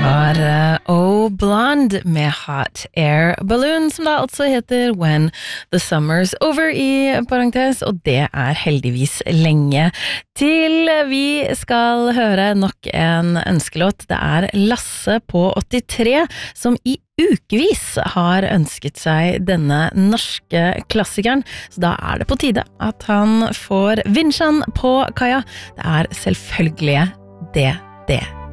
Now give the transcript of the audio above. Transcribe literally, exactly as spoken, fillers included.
var uh, Oh Blonde med Hot Air Balloon, som da altså heter When the Summer's Over i parentes, og det er heldigvis lenge til vi skal høre nok en ønskelåt. Det er Lasse på åttitre som i ukevis har ønsket seg denne norske klassikeren, så da er det på tide at han får vinsjan på kaia. Det er selvfølgelig det det